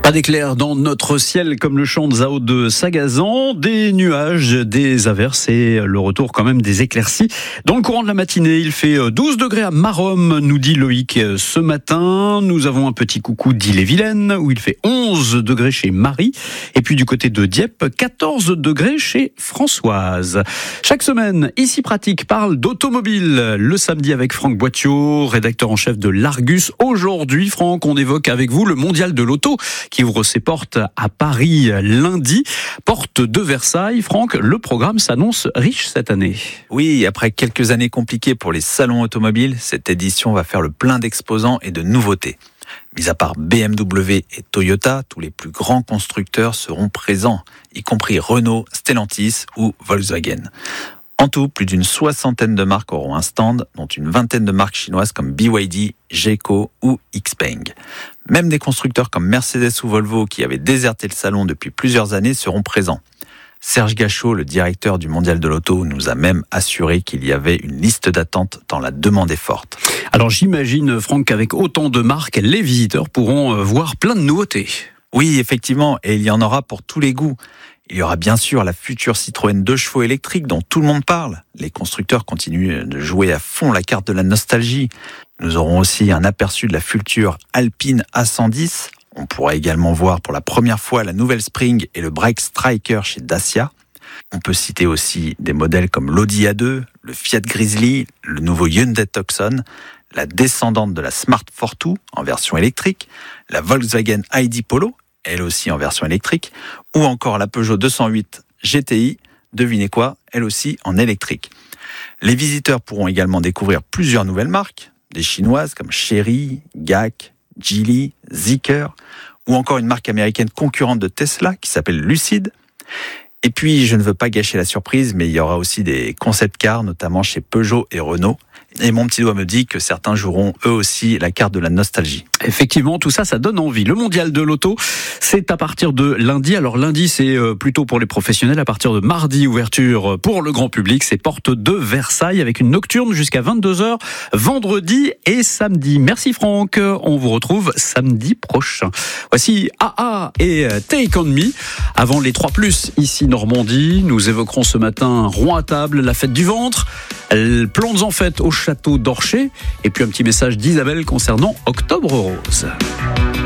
Pas d'éclairs dans notre ciel comme le chante Zao de Sagazan, des nuages, des averses et le retour quand même des éclaircies. Dans le courant de la matinée, il fait 12 degrés à Maromme, nous dit Loïc ce matin. Nous avons un petit coucou d'Ille-et-Vilaine où il fait 11 degrés chez Marie. Et puis du côté de Dieppe, 14 degrés chez Françoise. Chaque semaine, Ici Pratique parle d'automobile. Le samedi avec Franck Boittiot, rédacteur en chef de l'Argus. Aujourd'hui, Franck, on évoque avec vous le mondial de l'auto qui ouvre ses portes à Paris lundi. Porte de Versailles. Franck, le programme s'annonce riche cette année. Oui, après quelques années compliquées pour les salons automobiles, cette édition va faire le plein d'exposants et de nouveautés. Mis à part BMW et Toyota, tous les plus grands constructeurs seront présents, y compris Renault, Stellantis ou Volkswagen. En tout, plus d'une 60aine de marques auront un stand, dont une 20aine de marques chinoises comme BYD, Geco ou Xpeng. Même des constructeurs comme Mercedes ou Volvo qui avaient déserté le salon depuis plusieurs années seront présents. Serge Gachot, le directeur du Mondial de l'Auto, nous a même assuré qu'il y avait une liste d'attente tant la demande est forte. Alors j'imagine, Franck, qu'avec autant de marques, les visiteurs pourront voir plein de nouveautés. Oui, effectivement, et il y en aura pour tous les goûts. Il y aura bien sûr la future Citroën 2 chevaux électrique dont tout le monde parle. Les constructeurs continuent de jouer à fond la carte de la nostalgie. Nous aurons aussi un aperçu de la future Alpine A110. On pourra également voir pour la première fois la nouvelle Spring et le Break Striker chez Dacia. On peut citer aussi des modèles comme l'Audi A2, le Fiat Grizzly, le nouveau Hyundai Tucson, la descendante de la Smart Fortwo en version électrique, la Volkswagen ID Polo, elle aussi en version électrique, ou encore la Peugeot 208 GTI, devinez quoi, elle aussi en électrique. Les visiteurs pourront également découvrir plusieurs nouvelles marques, des chinoises comme Chery, GAC, Geely, Zeekr, ou encore une marque américaine concurrente de Tesla qui s'appelle Lucid. Et puis, je ne veux pas gâcher la surprise, mais il y aura aussi des concept cars, notamment chez Peugeot et Renault. Et mon petit doigt me dit que certains joueront eux aussi la carte de la nostalgie. Effectivement, tout ça, ça donne envie. Le mondial de l'auto, c'est à partir de lundi. Alors lundi, c'est plutôt pour les professionnels. À partir de mardi, ouverture pour le grand public. C'est porte de Versailles avec une nocturne jusqu'à 22h, vendredi et samedi. Merci Franck. On vous retrouve samedi prochain. Voici AA et Take On Me. Avant les 3+, ici Normandie. Nous évoquerons ce matin Rond à table, la fête du ventre. Plantes en fête au château d'Orcher. Et puis un petit message d'Isabelle concernant Octobre Rose.